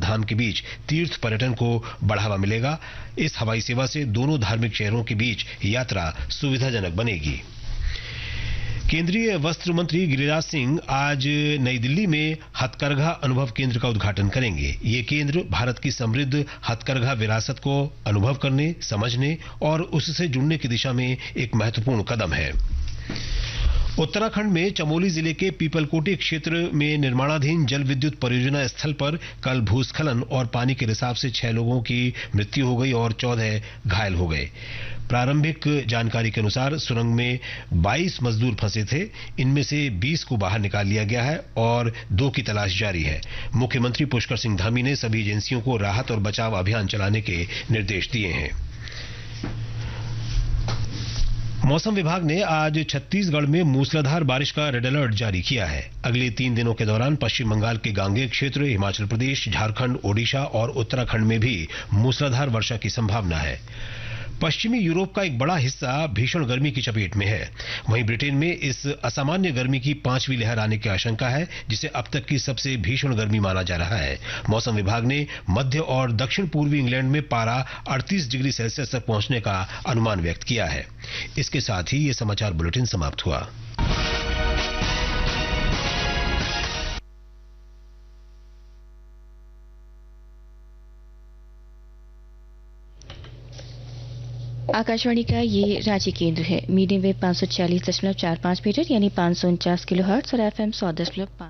धाम के बीच तीर्थ पर्यटन को बढ़ावा मिलेगा। इस हवाई सेवा से दोनों धार्मिक शहरों के बीच यात्रा सुविधाजनक बनेगी। केंद्रीय वस्त्र मंत्री गिरिराज सिंह आज नई दिल्ली में हथकरघा अनुभव केंद्र का उद्घाटन करेंगे। ये केंद्र भारत की समृद्ध हथकरघा विरासत को अनुभव करने, समझने और उससे जुड़ने की दिशा में एक महत्वपूर्ण कदम है। उत्तराखंड में चमोली जिले के पीपलकोटी क्षेत्र में निर्माणाधीन जल विद्युत परियोजना स्थल पर कल भूस्खलन और पानी के रिसाव से 6 लोगों की मृत्यु हो गई और 14 घायल हो गए। प्रारंभिक जानकारी के अनुसार सुरंग में 22 मजदूर फंसे थे। इनमें से 20 को बाहर निकाल लिया गया है और 2 की तलाश जारी है। मुख्यमंत्री पुष्कर सिंह धामी ने सभी एजेंसियों को राहत और बचाव अभियान चलाने के निर्देश दिए हैं। मौसम विभाग ने आज छत्तीसगढ़ में मूसलाधार बारिश का रेड अलर्ट जारी किया है। अगले 3 दिनों के दौरान पश्चिम बंगाल के गांगेय क्षेत्र, हिमाचल प्रदेश, झारखंड, ओडिशा और उत्तराखंड में भी मूसलाधार वर्षा की संभावना है। पश्चिमी यूरोप का एक बड़ा हिस्सा भीषण गर्मी की चपेट में है। वहीं ब्रिटेन में इस असामान्य गर्मी की 5वीं लहर आने की आशंका है, जिसे अब तक की सबसे भीषण गर्मी माना जा रहा है। मौसम विभाग ने मध्य और दक्षिण पूर्वी इंग्लैंड में पारा 38 डिग्री सेल्सियस तक पहुंचने का अनुमान व्यक्त किया है। इसके साथ ही ये समाचार बुलेटिन समाप्त हुआ। आकाशवाणी का ये रांची केंद्र है। मीडियम वेव 540.45 मीटर यानी 549 किलोहर्ट्ज और FM 100.5।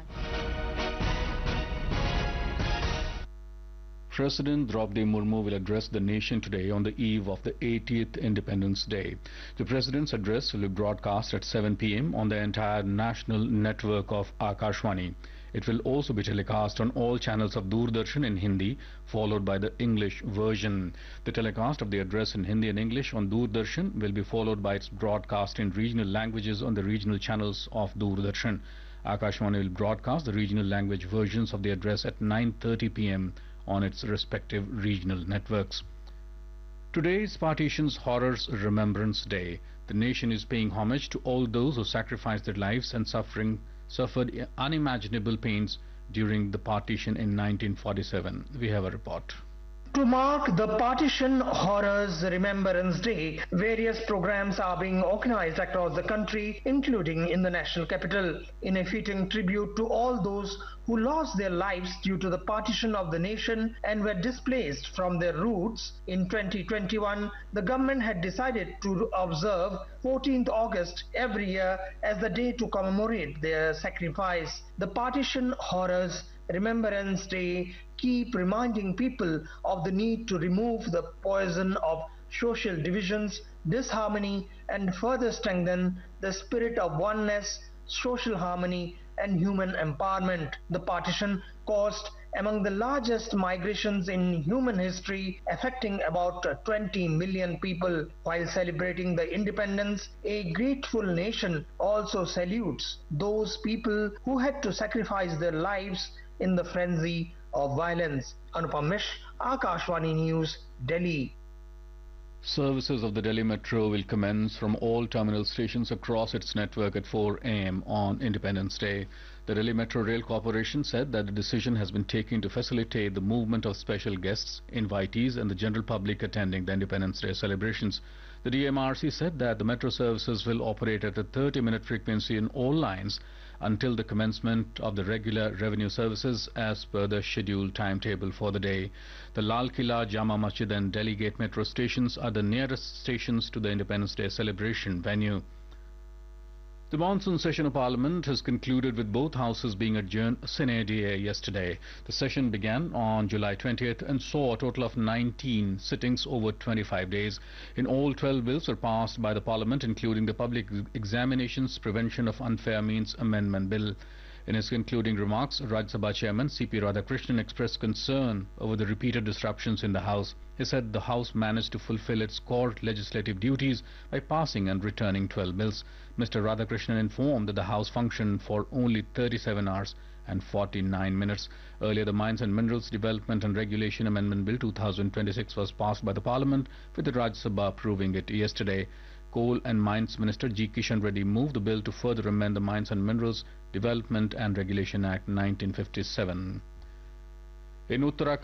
President Draupadi Murmu will address the nation today on the eve of the 80th Independence Day. The President's address will be broadcast at 7 p.m. on the entire national network of Akashvani. It will also be telecast on all channels of Doordarshan in Hindi, followed by the English version. The telecast of the address in Hindi and English on Doordarshan will be followed by its broadcast in regional languages on the regional channels of Doordarshan. Akashvani will broadcast the regional language versions of the address at 9:30 p.m. on its respective regional networks. Today is Partition's Horrors Remembrance Day. The nation is paying homage to all those who sacrificed their lives and suffered unimaginable pains during the partition in 1947. We have a report. To mark the Partition Horrors Remembrance Day, various programs are being organized across the country, including in the national capital, in a fitting tribute to all those who lost their lives due to the partition of the nation and were displaced from their roots. In 2021, the government had decided to observe 14th August every year as the day to commemorate their sacrifice. The Partition Horrors Remembrance Day keep reminding people of the need to remove the poison of social divisions, disharmony, and further strengthen the spirit of oneness, social harmony, and human empowerment. The partition caused among the largest migrations in human history, affecting about 20 million people. While celebrating the independence, a grateful nation also salutes those people who had to sacrifice their lives in the frenzy of violence. Anupam Mish, Akashvani News, Delhi. Services of the Delhi Metro will commence from all terminal stations across its network at 4 a.m. on Independence Day. The Delhi Metro Rail Corporation said that the decision has been taken to facilitate the movement of special guests, invitees and the general public attending the Independence Day celebrations. The DMRC said that the metro services will operate at a 30-minute frequency in all lines until the commencement of the regular revenue services as per the scheduled timetable for the day. The Lal Killa, Jama Masjid and Delhi Gate metro stations are the nearest stations to the Independence Day celebration venue. The monsoon session of Parliament has concluded with both houses being adjourned sine die yesterday. The session began on July 20th and saw a total of 19 sittings over 25 days. In all, 12 bills were passed by the Parliament, including the Public Examinations Prevention of Unfair Means Amendment Bill. In his concluding remarks, Rajya Sabha Chairman C.P. Radhakrishnan expressed concern over the repeated disruptions in the House. He said the House managed to fulfill its core legislative duties by passing and returning 12 bills. Mr. Radhakrishnan informed that the House functioned for only 37 hours and 49 minutes. Earlier, the Mines and Minerals Development and Regulation Amendment Bill 2026 was passed by the Parliament, with the Rajya Sabha approving it yesterday. Coal and Mines Minister G. Kishan Reddy moved the bill to further amend the Mines and Minerals Development and Regulation Act 1957. In Uttarakhand,